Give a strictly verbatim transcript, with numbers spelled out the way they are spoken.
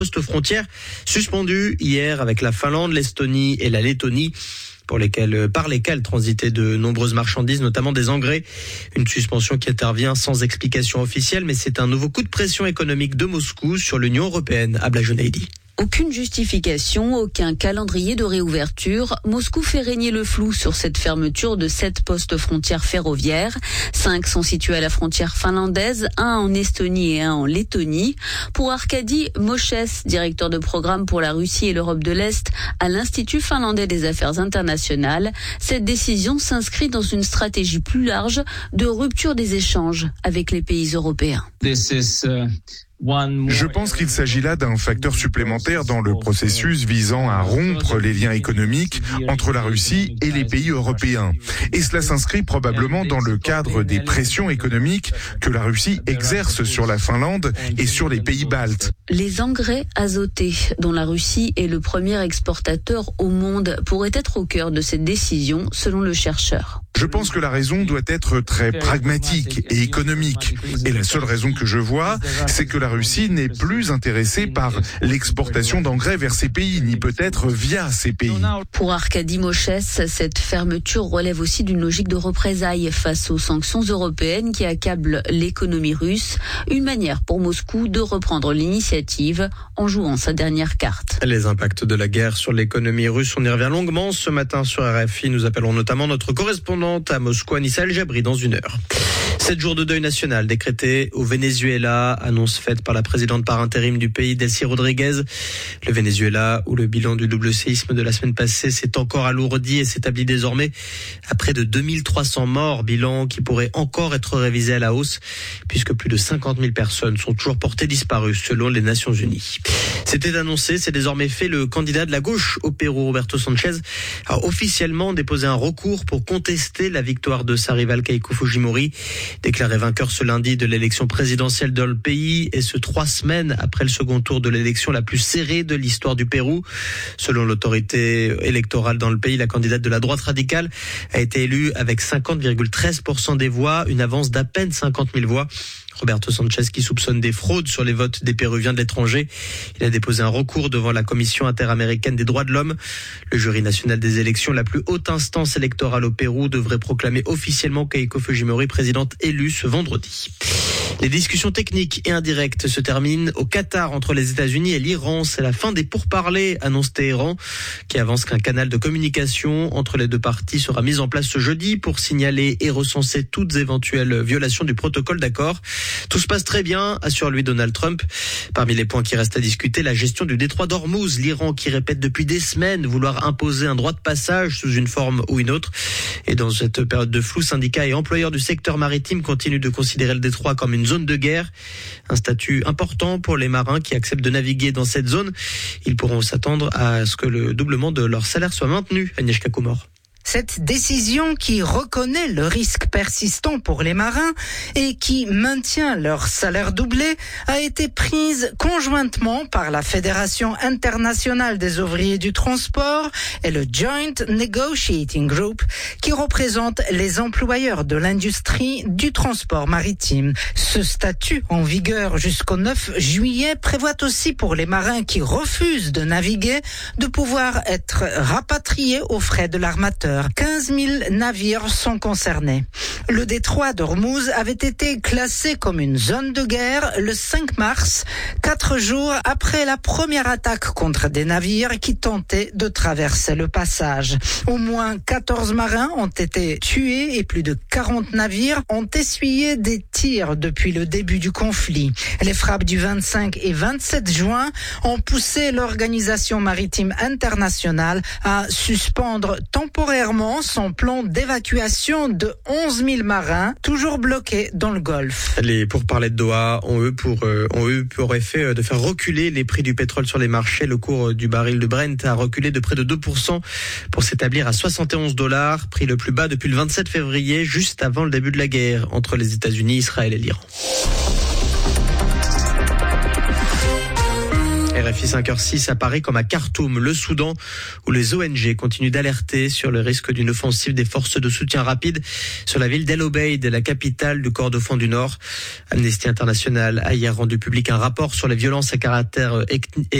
postes frontières suspendus hier avec la Finlande, l'Estonie et la Lettonie, pour lesquels, par lesquels transitaient de nombreuses marchandises, notamment des engrais. Une suspension qui intervient sans explication officielle, mais c'est un nouveau coup de pression économique de Moscou sur l'Union européenne. Abla Junaidi. Aucune justification, aucun calendrier de réouverture. Moscou fait régner le flou sur cette fermeture de sept postes frontières ferroviaires. Cinq sont situés à la frontière finlandaise, un en Estonie et un en Lettonie. Pour Arkady Moches, directeur de programme pour la Russie et l'Europe de l'Est à l'Institut finlandais des affaires internationales, cette décision s'inscrit dans une stratégie plus large de rupture des échanges avec les pays européens. This is, uh... Je pense qu'il s'agit là d'un facteur supplémentaire dans le processus visant à rompre les liens économiques entre la Russie et les pays européens. Et cela s'inscrit probablement dans le cadre des pressions économiques que la Russie exerce sur la Finlande et sur les pays baltes. Les engrais azotés, dont la Russie est le premier exportateur au monde, pourraient être au cœur de cette décision, selon le chercheur. Je pense que la raison doit être très pragmatique et économique. Et la seule raison que je vois, c'est que la Russie n'est plus intéressée par l'exportation d'engrais vers ces pays, ni peut-être via ces pays. Pour Arkady Moches, cette fermeture relève aussi d'une logique de représailles face aux sanctions européennes qui accablent l'économie russe. Une manière pour Moscou de reprendre l'initiative en jouant sa dernière carte. Les impacts de la guerre sur l'économie russe, on y revient longuement ce matin sur R F I. Nous appellerons notamment notre correspondant à Moscou, Anissa El Jabri, dans une heure. Sept jours de deuil national décrétés au Venezuela, annonce faite par la présidente par intérim du pays, Delcy Rodriguez. Le Venezuela, où le bilan du double séisme de la semaine passée s'est encore alourdi et s'établit désormais à près de deux mille trois cents morts, bilan qui pourrait encore être révisé à la hausse, puisque plus de cinquante mille personnes sont toujours portées disparues, selon les Nations Unies. C'était annoncé, c'est désormais fait. Le candidat de la gauche au Pérou, Roberto Sanchez, a officiellement déposé un recours pour contester la victoire de sa rivale Keiko Fujimori, déclaré vainqueur ce lundi de l'élection présidentielle dans le pays, et ce trois semaines après le second tour de l'élection la plus serrée de l'histoire du Pérou. Selon l'autorité électorale dans le pays, la candidate de la droite radicale a été élue avec cinquante virgule treize pour cent des voix, une avance d'à peine cinquante mille voix. Roberto Sanchez, qui soupçonne des fraudes sur les votes des Péruviens de l'étranger, il a déposé un recours devant la Commission interaméricaine des droits de l'homme. Le jury national des élections, la plus haute instance électorale au Pérou, devrait proclamer officiellement Keiko Fujimori présidente élue ce vendredi. Les discussions techniques et indirectes se terminent au Qatar entre les États-Unis et l'Iran. C'est la fin des pourparlers, annonce Téhéran, qui avance qu'un canal de communication entre les deux parties sera mis en place ce jeudi pour signaler et recenser toutes éventuelles violations du protocole d'accord. Tout se passe très bien, assure lui Donald Trump. Parmi les points qui restent à discuter, la gestion du détroit d'Ormuz, l'Iran qui répète depuis des semaines vouloir imposer un droit de passage sous une forme ou une autre. Et dans cette période de flou, syndicats et employeurs du secteur maritime continuent de considérer le détroit comme une zone de guerre. Un statut important pour les marins qui acceptent de naviguer dans cette zone. Ils pourront s'attendre à ce que le doublement de leur salaire soit maintenu. Agnieszka Kumor. Cette décision qui reconnaît le risque persistant pour les marins et qui maintient leur salaire doublé a été prise conjointement par la Fédération internationale des ouvriers du transport et le Joint Negotiating Group qui représente les employeurs de l'industrie du transport maritime. Ce statut en vigueur jusqu'au neuf juillet prévoit aussi pour les marins qui refusent de naviguer de pouvoir être rapatriés aux frais de l'armateur. quinze mille navires sont concernés. Le détroit d'Ormuz avait été classé comme une zone de guerre le cinq mars, quatre jours après la première attaque contre des navires qui tentaient de traverser le passage. Au moins quatorze marins ont été tués et plus de quarante navires ont essuyé des tirs depuis le début du conflit. Les frappes du vingt-cinq et vingt-sept juin ont poussé l'Organisation maritime internationale à suspendre temporairement son plan d'évacuation de onze mille marins, toujours bloqués dans le Golfe. Les pourparlers de Doha ont eux pour, euh, ont eux pour effet de faire reculer les prix du pétrole sur les marchés. Le cours du baril de Brent a reculé de près de deux pour cent pour s'établir à soixante et onze dollars, prix le plus bas depuis le vingt-sept février, juste avant le début de la guerre entre les États-Unis, Israël et l'Iran. R F I cinq heures six à Paris comme à Khartoum, le Soudan, où les O N G continuent d'alerter sur le risque d'une offensive des forces de soutien rapide sur la ville d'El Obeid, la capitale du Kordofan du Nord. Amnesty International a hier rendu public un rapport sur les violences à caractère ethnique